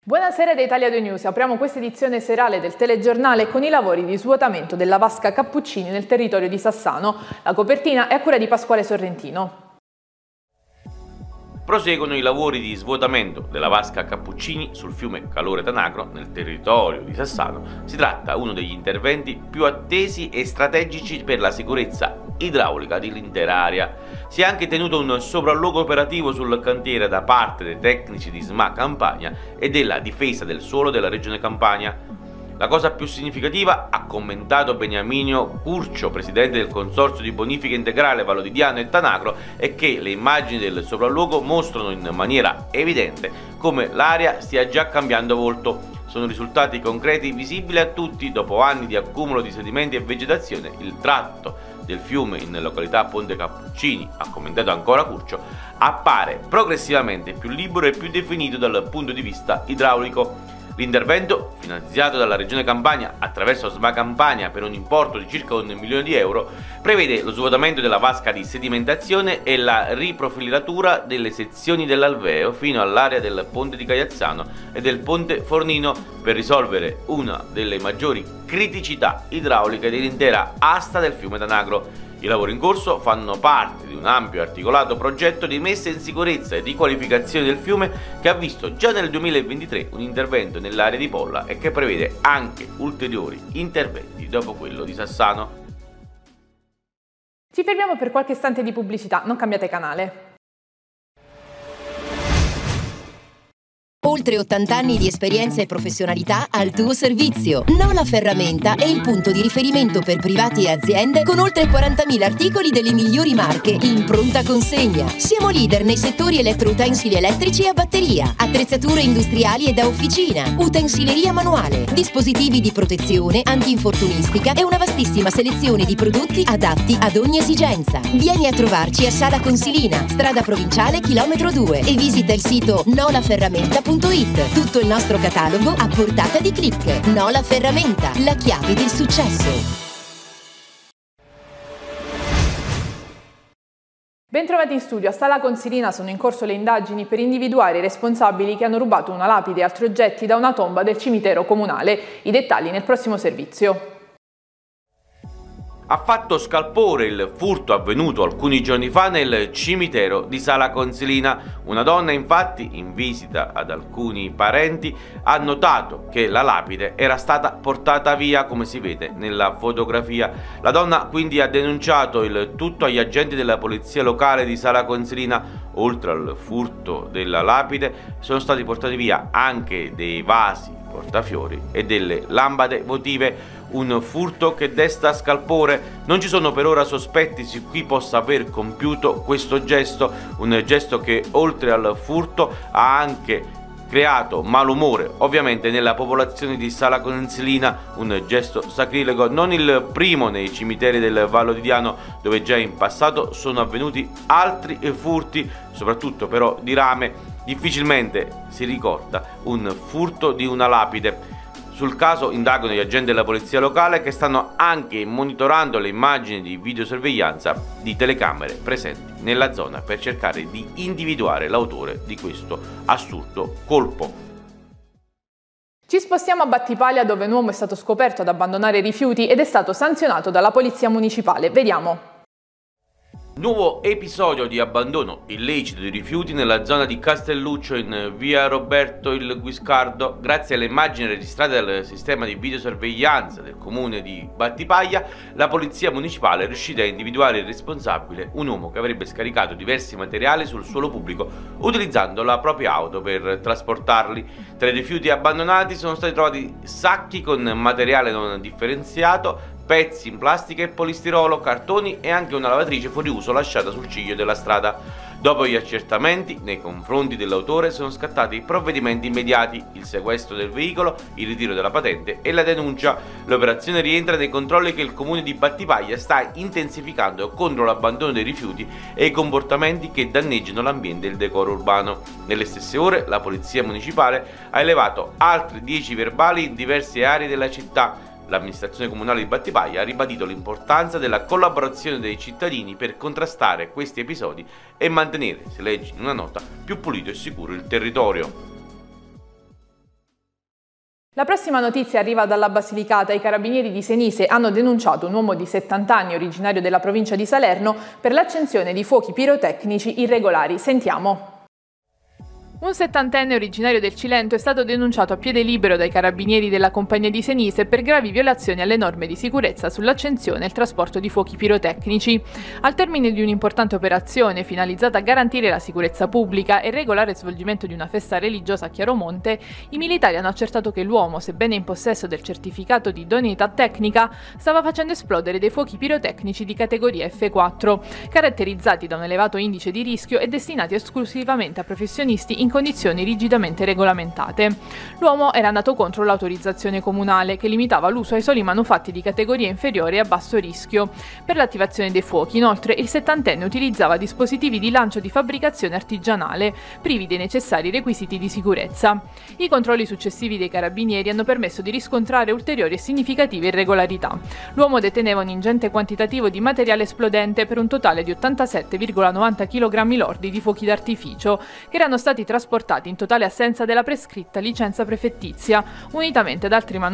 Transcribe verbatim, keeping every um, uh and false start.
Buonasera da Italia due News, apriamo questa edizione serale del telegiornale con i lavori di svuotamento della vasca Cappuccini nel territorio di Sassano. La copertina è a cura di Pasquale Sorrentino. Proseguono i lavori di svuotamento della vasca Cappuccini sul fiume Calore Tanagro nel territorio di Sassano. Si tratta di uno degli interventi più attesi e strategici per la sicurezza idraulica dell'intera area. Si è anche tenuto un sopralluogo operativo sul cantiere da parte dei tecnici di S M A Campania e della difesa del suolo della regione Campania. La cosa più significativa, ha commentato Beniamino Curcio, presidente del consorzio di bonifica integrale Valodidiano e Tanagro, è che le immagini del sopralluogo mostrano in maniera evidente come l'area stia già cambiando volto. Sono risultati concreti visibili a tutti dopo anni di accumulo di sedimenti e vegetazione. Il tratto del fiume in località Ponte Cappuccini, ha commentato ancora Curcio, appare progressivamente più libero e più definito dal punto di vista idraulico. L'intervento, finanziato dalla Regione Campania attraverso S M A Campania per un importo di circa un milione di euro, prevede lo svuotamento della vasca di sedimentazione e la riprofilatura delle sezioni dell'alveo fino all'area del ponte di Caiazzano e del ponte Fornino per risolvere una delle maggiori criticità idrauliche dell'intera asta del fiume Tanagro. I lavori in corso fanno parte di un ampio e articolato progetto di messa in sicurezza e di qualificazione del fiume che ha visto già nel duemilaventitré un intervento nell'area di Polla e che prevede anche ulteriori interventi dopo quello di Sassano. Ci fermiamo per qualche istante di pubblicità, non cambiate canale. Oltre ottanta anni di esperienza e professionalità al tuo servizio. Nola Ferramenta è il punto di riferimento per privati e aziende con oltre quarantamila articoli delle migliori marche in pronta consegna. Siamo leader nei settori elettroutensili elettrici e a batteria, attrezzature industriali e da officina, utensileria manuale, dispositivi di protezione, antinfortunistica e una vastissima selezione di prodotti adatti ad ogni esigenza. Vieni a trovarci a Sala Consilina, strada provinciale chilometro due e visita il sito nola ferramenta punto it. Tutto il nostro catalogo a portata di click. Nola Ferramenta, la chiave del successo. Bentrovati in studio. A Sala Consilina sono in corso le indagini per individuare i responsabili che hanno rubato una lapide e altri oggetti da una tomba del cimitero comunale. I dettagli nel prossimo servizio. Ha fatto scalpore il furto avvenuto alcuni giorni fa nel cimitero di Sala Consilina. Una donna, infatti, in visita ad alcuni parenti, ha notato che la lapide era stata portata via, come si vede nella fotografia. La donna quindi ha denunciato il tutto agli agenti della polizia locale di Sala Consilina. Oltre al furto della lapide, sono stati portati via anche dei vasi portafiori e delle lampade votive. Un furto che desta scalpore. Non ci sono per ora sospetti su chi possa aver compiuto questo gesto, un gesto che oltre al furto ha anche creato malumore ovviamente nella popolazione di Sala Consilina, un gesto sacrilego, non il primo nei cimiteri del Valodidiano, dove già in passato sono avvenuti altri furti, soprattutto però di rame. Difficilmente si ricorda un furto di una lapide. Sul caso indagano gli agenti della polizia locale che stanno anche monitorando le immagini di videosorveglianza di telecamere presenti nella zona per cercare di individuare l'autore di questo assurdo colpo. Ci spostiamo a Battipaglia, dove un uomo è stato scoperto ad abbandonare rifiuti ed è stato sanzionato dalla polizia municipale. Vediamo. Nuovo episodio di abbandono illecito di rifiuti nella zona di Castelluccio in via Roberto il Guiscardo. Grazie alle immagini registrate dal sistema di videosorveglianza del comune di Battipaglia, la polizia municipale è riuscita a individuare il responsabile, un uomo che avrebbe scaricato diversi materiali sul suolo pubblico utilizzando la propria auto per trasportarli. Tra i rifiuti abbandonati sono stati trovati sacchi con materiale non differenziato, pezzi in plastica e polistirolo, cartoni e anche una lavatrice fuori uso lasciata sul ciglio della strada. Dopo gli accertamenti nei confronti dell'autore sono scattati provvedimenti immediati, il sequestro del veicolo, il ritiro della patente e la denuncia. L'operazione rientra nei controlli che il comune di Battipaglia sta intensificando contro l'abbandono dei rifiuti e i comportamenti che danneggiano l'ambiente e il decoro urbano. Nelle stesse ore la polizia municipale ha elevato altri dieci verbali in diverse aree della città. L'amministrazione comunale di Battipaglia ha ribadito l'importanza della collaborazione dei cittadini per contrastare questi episodi e mantenere, si legge in una nota, più pulito e sicuro il territorio. La prossima notizia arriva dalla Basilicata. I carabinieri di Senise hanno denunciato un uomo di settanta anni, originario della provincia di Salerno, per l'accensione di fuochi pirotecnici irregolari. Sentiamo. Un settantenne originario del Cilento è stato denunciato a piede libero dai carabinieri della compagnia di Senise per gravi violazioni alle norme di sicurezza sull'accensione e il trasporto di fuochi pirotecnici. Al termine di un'importante operazione finalizzata a garantire la sicurezza pubblica e il regolare svolgimento di una festa religiosa a Chiaromonte, i militari hanno accertato che l'uomo, sebbene in possesso del certificato di idoneità tecnica, stava facendo esplodere dei fuochi pirotecnici di categoria F quattro, caratterizzati da un elevato indice di rischio e destinati esclusivamente a professionisti in condizioni rigidamente regolamentate. L'uomo era andato contro l'autorizzazione comunale, che limitava l'uso ai soli manufatti di categoria inferiore e a basso rischio. Per l'attivazione dei fuochi, inoltre, il settantenne utilizzava dispositivi di lancio di fabbricazione artigianale, privi dei necessari requisiti di sicurezza. I controlli successivi dei carabinieri hanno permesso di riscontrare ulteriori e significative irregolarità. L'uomo deteneva un ingente quantitativo di materiale esplodente per un totale di ottantasette virgola novanta chilogrammi lordi di fuochi d'artificio, che erano stati trasportati in totale assenza della prescritta licenza prefettizia, unitamente ad altri manuali